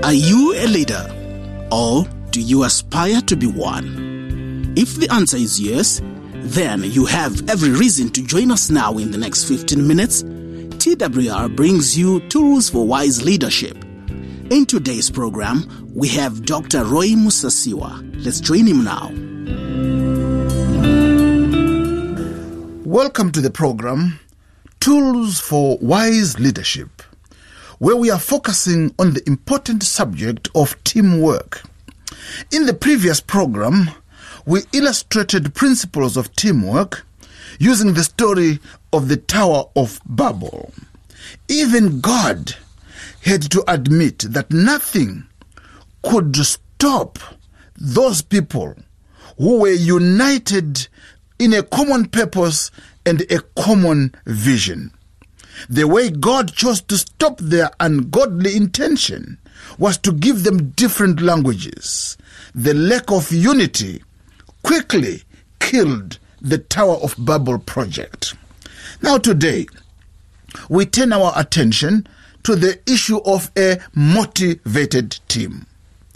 Are you a leader, or do you aspire to be one? If the answer is yes, then you have every reason to join us now in the next 15 minutes. TWR brings you Tools for Wise Leadership. In today's program, we have Dr. Roy Musasiwa. Let's join him now. Welcome to the program, Tools for Wise Leadership, where we are focusing on the important subject of teamwork. In the previous program, we illustrated principles of teamwork using the story of the Tower of Babel. Even God had to admit that nothing could stop those people who were united in a common purpose and a common vision. The way God chose to stop their ungodly intention was to give them different languages. The lack of unity quickly killed the Tower of Babel project. Now today, we turn our attention to the issue of a motivated team.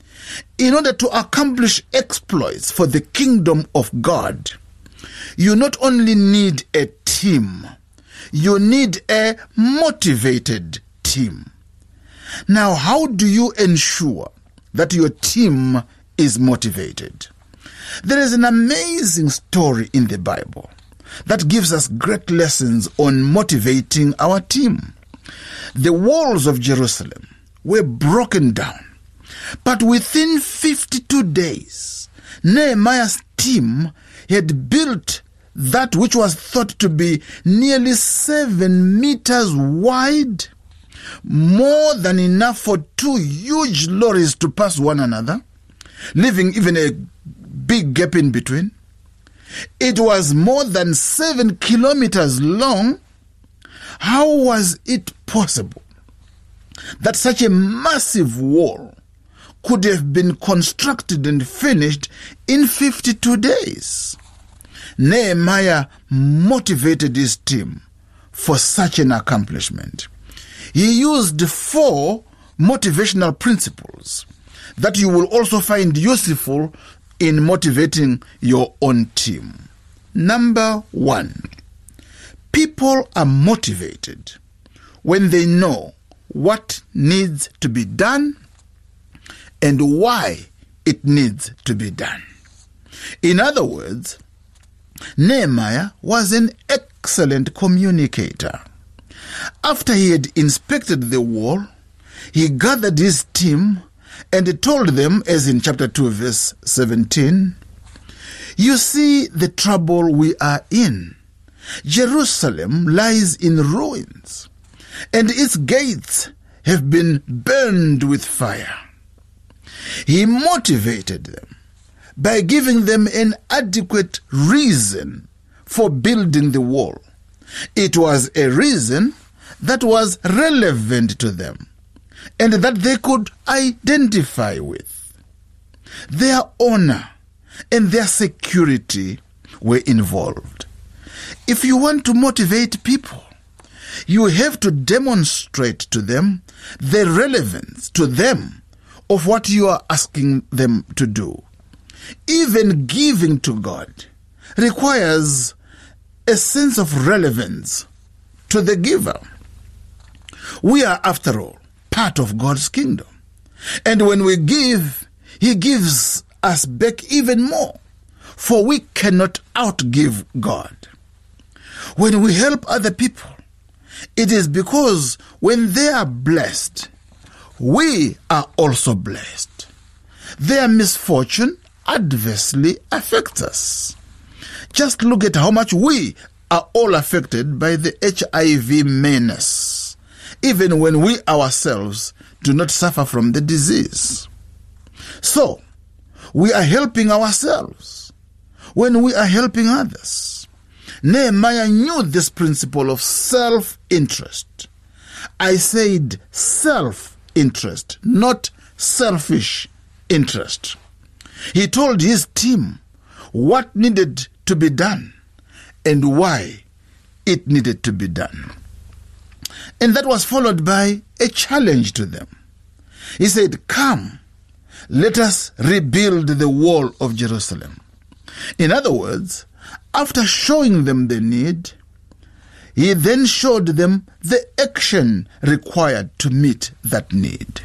In order to accomplish exploits for the kingdom of God, you not only need a team, you need a motivated team. Now, how do you ensure that your team is motivated? There is an amazing story in the Bible that gives us great lessons on motivating our team. The walls of Jerusalem were broken down, but within 52 days, Nehemiah's team had built that which was thought to be nearly 7 meters wide, more than enough for 2 huge lorries to pass one another, leaving even a big gap in between. It was more than 7 kilometers long. How was it possible that such a massive wall could have been constructed and finished in 52 days? Nehemiah motivated his team for such an accomplishment. He used 4 motivational principles that you will also find useful in motivating your own team. Number 1, people are motivated when they know what needs to be done and why it needs to be done. In other words, Nehemiah was an excellent communicator. After he had inspected the wall, he gathered his team and told them, as in chapter 2, verse 17, "You see the trouble we are in. Jerusalem lies in ruins, and its gates have been burned with fire." He motivated them by giving them an adequate reason for building the wall. It was a reason that was relevant to them and that they could identify with. Their honor and their security were involved. If you want to motivate people, you have to demonstrate to them the relevance to them of what you are asking them to do. Even giving to God requires a sense of relevance to the giver. We are, after all, part of God's kingdom. And when we give, He gives us back even more, for we cannot outgive God. When we help other people, it is because when they are blessed, we are also blessed. Their misfortune adversely affects us. Just look at how much we are all affected by the HIV menace, even when we ourselves do not suffer from the disease. So, we are helping ourselves when we are helping others. Nehemiah knew this principle of self-interest. I said self-interest, not selfish interest. He told his team what needed to be done and why it needed to be done. And that was followed by a challenge to them. He said, "Come, let us rebuild the wall of Jerusalem." In other words, after showing them the need, he then showed them the action required to meet that need.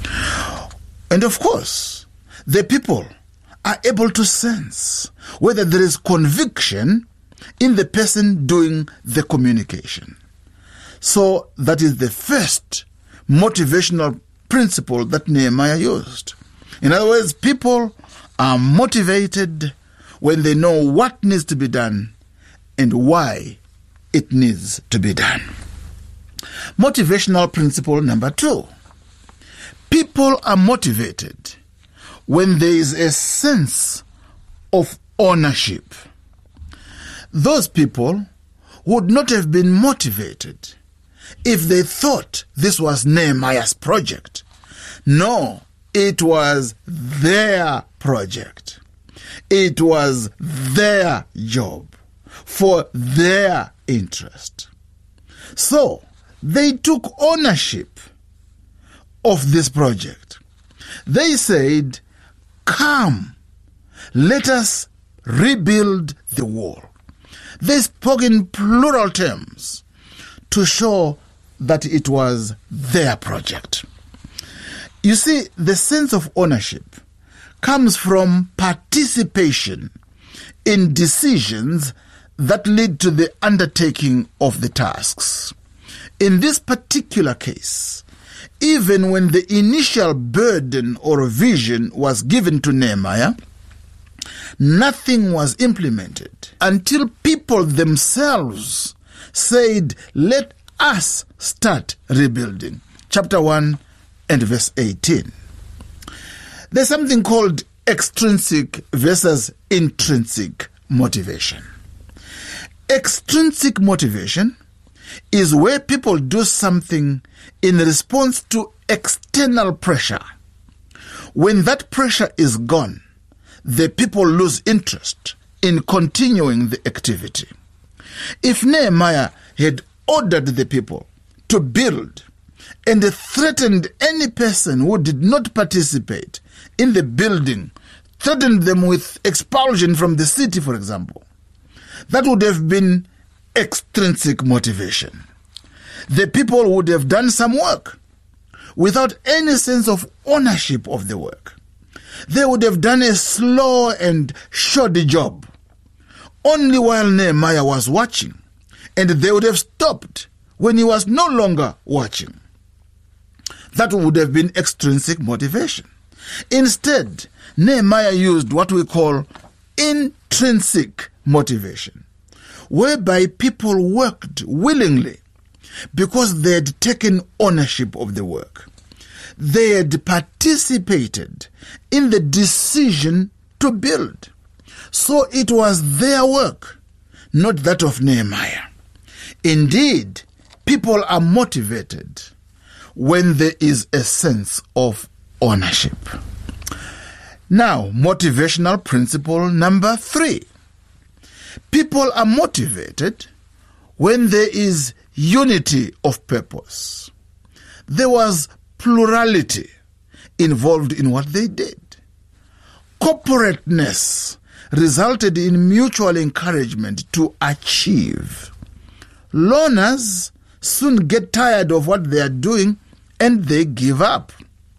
And of course, the people are able to sense whether there is conviction in the person doing the communication. So that is the first motivational principle that Nehemiah used. In other words, people are motivated when they know what needs to be done and why it needs to be done. Motivational principle number 2. People are motivated when there is a sense of ownership. Those people would not have been motivated if they thought this was Nehemiah's project. No, it was their project. It was their job for their interest. So they took ownership of this project. They said, "Come, let us rebuild the wall." They spoke in plural terms to show that it was their project. You see, the sense of ownership comes from participation in decisions that lead to the undertaking of the tasks. In this particular case, even when the initial burden or vision was given to Nehemiah, nothing was implemented until people themselves said, "Let us start rebuilding." Chapter 1 and verse 18. There's something called extrinsic versus intrinsic motivation. Extrinsic motivation is where people do something in response to external pressure. When that pressure is gone, the people lose interest in continuing the activity. If Nehemiah had ordered the people to build and threatened any person who did not participate in the building, threatened them with expulsion from the city, for example, that would have been extrinsic motivation. The people would have done some work without any sense of ownership of the work. They would have done a slow and shoddy job, only while Nehemiah was watching, and they would have stopped when he was no longer watching. That would have been extrinsic motivation. Instead, Nehemiah used what we call intrinsic motivation, whereby people worked willingly because they had taken ownership of the work. They had participated in the decision to build. So it was their work, not that of Nehemiah. Indeed, people are motivated when there is a sense of ownership. Now, motivational principle number 3. People are motivated when there is unity of purpose. There was plurality involved in what they did. Corporateness resulted in mutual encouragement to achieve. Loners soon get tired of what they are doing and they give up.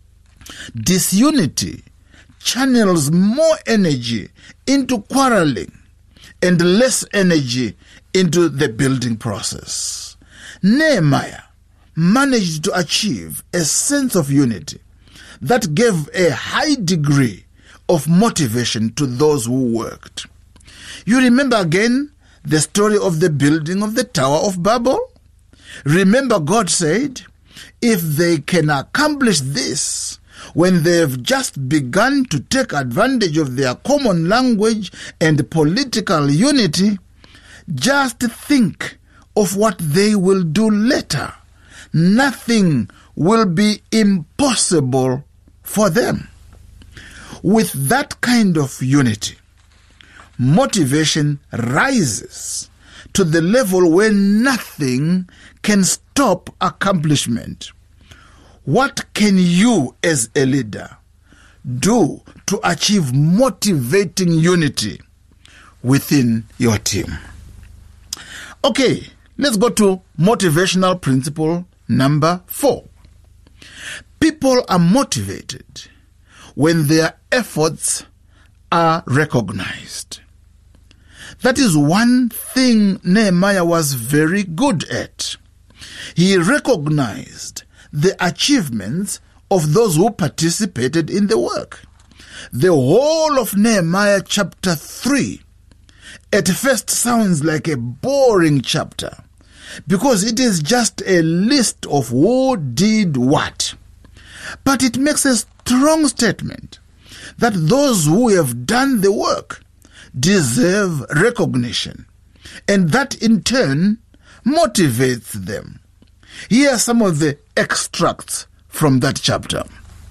Disunity channels more energy into quarreling and less energy into the building process. Nehemiah managed to achieve a sense of unity that gave a high degree of motivation to those who worked. You remember again the story of the building of the Tower of Babel? Remember, God said, if they can accomplish this when they have just begun to take advantage of their common language and political unity, just think of what they will do later. Nothing will be impossible for them. With that kind of unity, motivation rises to the level where nothing can stop accomplishment. what can you as a leader do to achieve motivating unity within your team? Okay, let's go to motivational principle number 4. People are motivated when their efforts are recognized. That is one thing Nehemiah was very good at. He recognized the achievements of those who participated in the work. The whole of Nehemiah chapter 3 at first sounds like a boring chapter because it is just a list of who did what. But it makes a strong statement that those who have done the work deserve recognition, and that in turn motivates them. Here are some of the extracts from that chapter.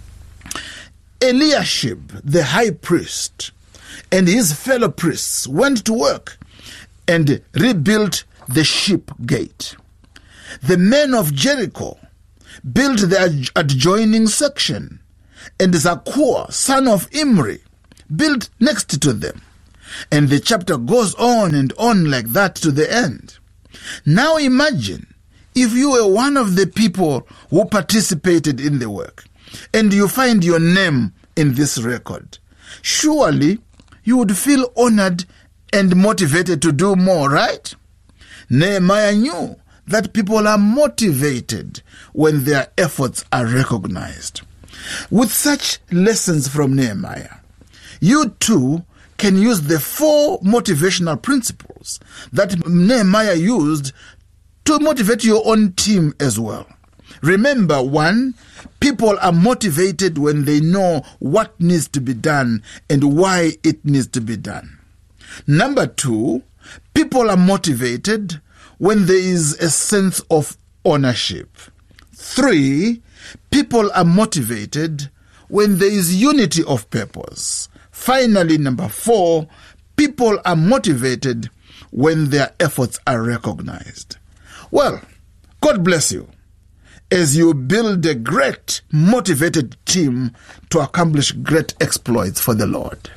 Eliashib, the high priest, and his fellow priests went to work and rebuilt the sheep gate. The men of Jericho built the adjoining section, and Zakur, son of Imri, built next to them. And the chapter goes on and on like that to the end. Now imagine if you were one of the people who participated in the work and you find your name in this record. Surely you would feel honored and motivated to do more, right? Nehemiah knew that people are motivated when their efforts are recognized. With such lessons from Nehemiah, you too can use the 4 motivational principles that Nehemiah used to motivate your own team as well. Remember, 1, people are motivated when they know what needs to be done and why it needs to be done. Number 2, people are motivated when there is a sense of ownership. 3, people are motivated when there is unity of purpose. Finally, number 4, people are motivated when their efforts are recognized. Well, God bless you as you build a great, motivated team to accomplish great exploits for the Lord.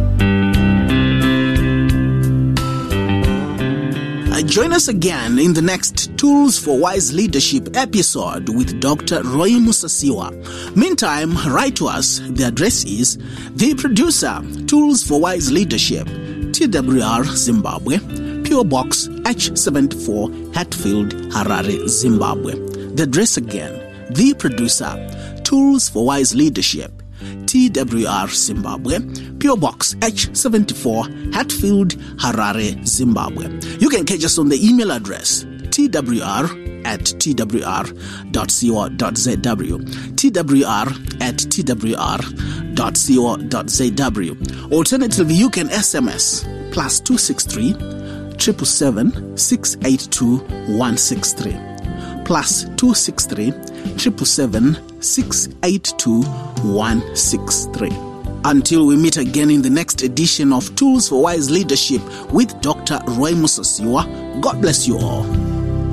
Join us again in the next Tools for Wise Leadership episode with Dr. Roy Musasiwa. Meantime, write to us. The address is The Producer, Tools for Wise Leadership, TWR, Zimbabwe, P.O. Box H74, Hatfield, Harare, Zimbabwe. The address again, The Producer, Tools for Wise Leadership, TWR, Zimbabwe, P.O. Box H74, Hatfield, Harare, Zimbabwe. You can catch us on the email address twr@twr.co.zw, twr@twr.co.zw. Alternatively, you can SMS +263 777 682 163, +263 777 682 163. Until we meet again in the next edition of Tools for Wise Leadership with Dr. Roy Musasiwa, God bless you all.